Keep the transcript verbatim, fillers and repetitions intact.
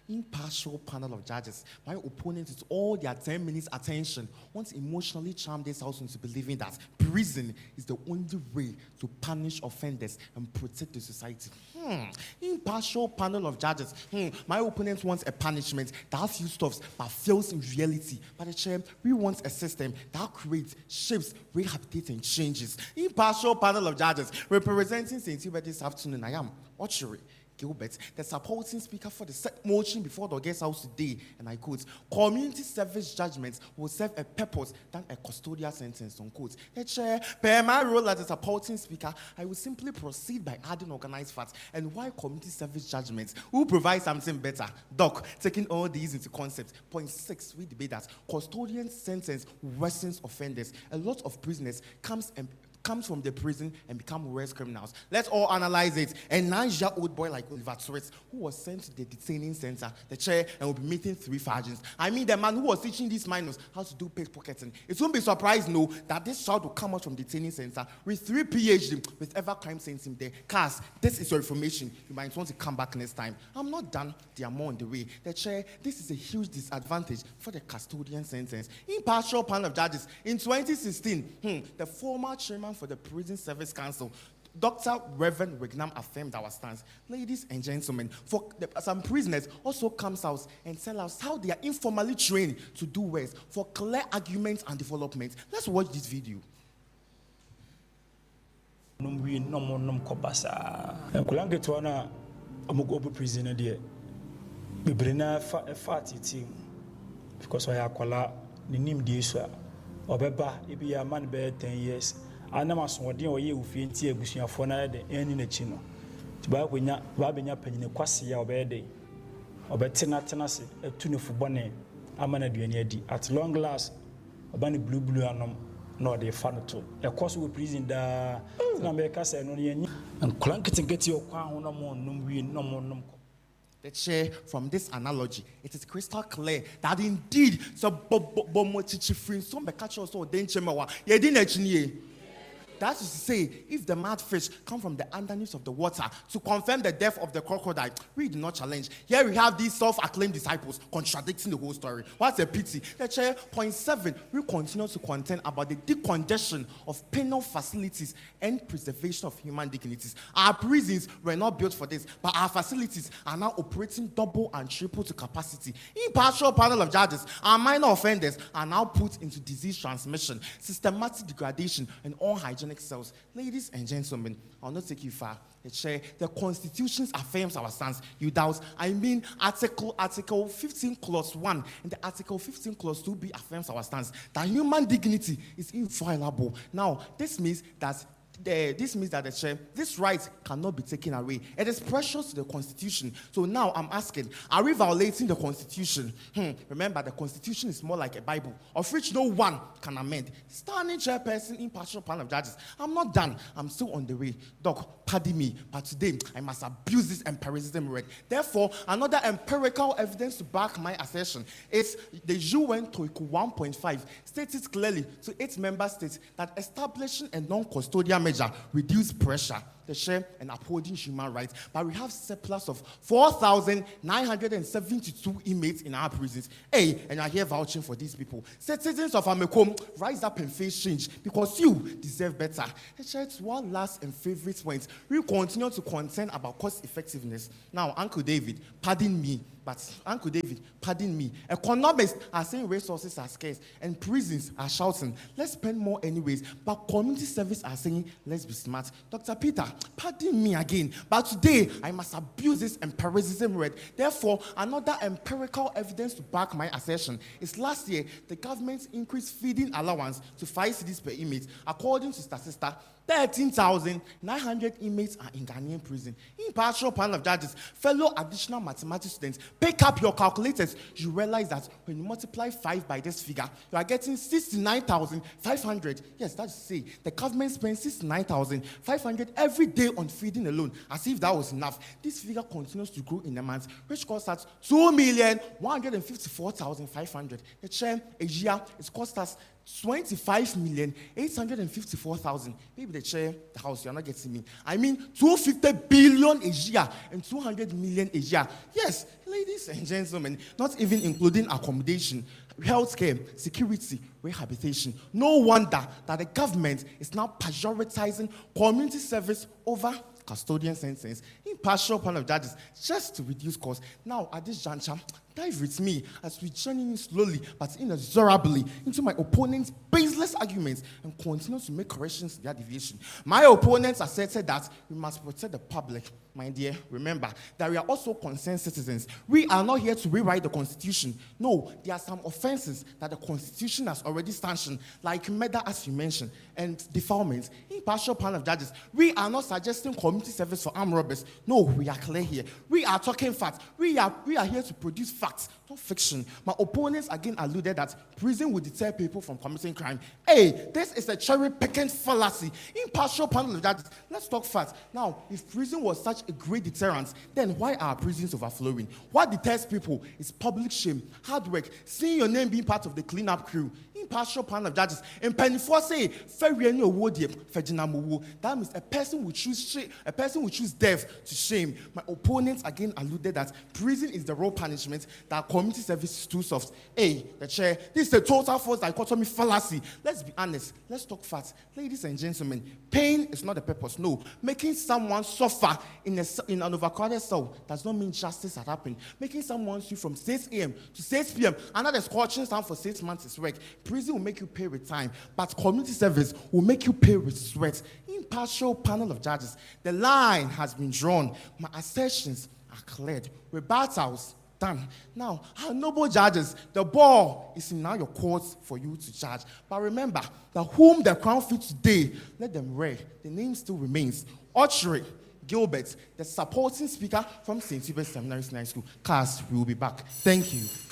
Impartial panel of judges. My opponent is all their ten minutes attention. Once emotionally charmed this house into believing that prison is the only way to punish offenders and protect the society. Hmm. Impartial panel of judges. Hmm. My opponent wants a punishment that has few stops but fails in reality. But the chair, we want a system that creates, shapes, rehabilitates, and changes. Impartial panel of judges representing Saint Hubert this afternoon. I am Ochiri Gilbert, the supporting speaker for the set motion before the guest house today, and I quote, community service judgments will serve a purpose than a custodial sentence, unquote. The chair, per my role as a supporting speaker, I will simply proceed by adding organized facts and why community service judgments will provide something better. Doc, taking all these into concept. Point six, we debate that custodian sentence worsens offenders. A lot of prisoners comes and comes from the prison and become worse criminals. Let's all analyze it. A nine-year-old boy like Oliver Torres, who was sent to the detaining center, the chair, and will be meeting three sergeants. I mean, the man who was teaching these minors how to do pickpocketing. It won't be surprised, no, that this child will come out from the detaining center with three P H D, with ever crime sent him there. Cars, this is your information. You might want to come back next time. I'm not done. They are more on the way. The chair, this is a huge disadvantage for the custodian sentence. Impartial panel of judges. In twenty sixteen, hmm, the former chairman for the Prison Service Council, Doctor Reverend Wignam, affirmed our stance. Ladies and gentlemen, for the, some prisoners also comes out and tell us how they are informally trained to do worse for clear arguments and development. Let's watch this video. Because I akwala ni nim di so obeba ebi ya man be ten years anama so wode oye ofie nti abusuafo na de eni na chi no ti ba kwenya ba benya panyine kwase ya obede obetena tena se etu ne fubone amana duani adi at long last obani blue blue anom na ode fa no to e koso we prison da na me ka se no ne yin nklan ketenketi okwa ho no mo nom wi no mo nom. The chair, from this analogy, it is crystal clear that indeed, so bomo chichifrin so be catch us so danger mawa. Ye din echiniye. That is to say, if the mad fish come from the underneath of the water to confirm the death of the crocodile, we do not challenge. Here we have these self-acclaimed disciples contradicting the whole story. What's a pity? The chair, point seven, we continue to contend about the decongestion of penal facilities and preservation of human dignities. Our prisons were not built for this, but our facilities are now operating double and triple to capacity. Impartial panel of judges, our minor offenders are now put into disease transmission, systematic degradation, and unhygienic cells. Ladies and gentlemen, I'll not take you far. The chair, the Constitution affirms our stance. You doubt? I mean, Article Article fifteen clause one and the Article fifteen clause two B affirms our stance that human dignity is inviolable. Now, this means that The, this means that the chair, this right cannot be taken away. It is precious to the Constitution. So now I'm asking, are we violating the Constitution? Hmm. Remember, the Constitution is more like a Bible, of which no one can amend. Standing chairperson, impartial panel of judges. I'm not done. I'm still on the way. Doc, pardon me, but today I must abuse this empiricism word. Therefore, another empirical evidence to back my assertion is the U N Toiku one point five states it clearly to its member states that establishing a non-custodial measure reduce pressure, the share, and upholding human rights. But we have surplus of four thousand nine hundred seventy-two inmates in our prisons. Hey, and I hear vouching for these people. Citizens of Amekom, rise up and face change because you deserve better. The share, it's one last and favorite point. We continue to contend about cost effectiveness. Now, Uncle David, pardon me, but Uncle David, pardon me. Economists are saying resources are scarce and prisons are shouting, let's spend more anyways. But community service are saying, let's be smart. Doctor Peter, pardon me again, but today I must abuse this empiricism word. Therefore, another empirical evidence to back my assertion is last year, the government increased feeding allowance to five cedis per inmate. According to Statista, thirteen thousand nine hundred inmates are in Ghanaian prison. Impartial panel of judges, fellow additional mathematics students, pick up your calculators. You realize that when you multiply five by this figure, you are getting sixty-nine thousand five hundred. Yes, that's to say, the government spends sixty-nine thousand five hundred every day on feeding alone, as if that was enough. This figure continues to grow in a month, which costs us two million one hundred fifty-four thousand five hundred. The chair, a year, it costs us twenty-five million eight hundred fifty-four thousand. Maybe the chair, the house, you're not getting me. I mean, two hundred fifty billion a year and two hundred million a year. Yes, ladies and gentlemen, not even including accommodation, healthcare, security, rehabilitation. No wonder that the government is now prioritizing community service over custodian sentence, impartial panel of judges, just to reduce costs. Now, at this juncture, dive with me as we journey in slowly but inexorably into my opponent's baseless arguments and continue to make corrections to their deviation. My opponents asserted that we must protect the public. My dear, remember that we are also concerned citizens. We are not here to rewrite the Constitution. No, there are some offenses that the Constitution has already sanctioned, like murder, as you mentioned, and defilement. Impartial panel of judges, we are not suggesting community service for armed robbers. No, we are clear here. We are talking facts. We are, we are here to produce facts, not fiction. My opponents again alluded that prison will deter people from committing crime. Hey, this is a cherry-picking fallacy. Impartial panel of judges, let's talk facts. Now, if prison was such a great deterrent, then why are prisons overflowing? What deters people is public shame, hard work, seeing your name being part of the cleanup crew. Impartial panel of judges. And Pennyfor say, that means a person will choose shame, a person will choose death to shame. My opponents again alluded that prison is the raw punishment, that community service is too soft. Hey, the chair, this is a total false dichotomy fallacy. Let's be honest. Let's talk facts. Ladies and gentlemen, pain is not the purpose. No. Making someone suffer in, a, in an overcrowded cell does not mean justice has happened. Making someone sue from six a.m. to six p.m. another scorching sun for six months is work. Prison will make you pay with time, but community service will make you pay with sweat. Impartial panel of judges, the line has been drawn. My assertions are cleared. Rebuttals done. Now, our noble judges, the ball is in now your courts for you to judge. But remember that whom the crown fits today, let them wear. The name still remains. Autry Gilbert, the supporting speaker from Saint Hubert Seminary School. Class, we will be back. Thank you.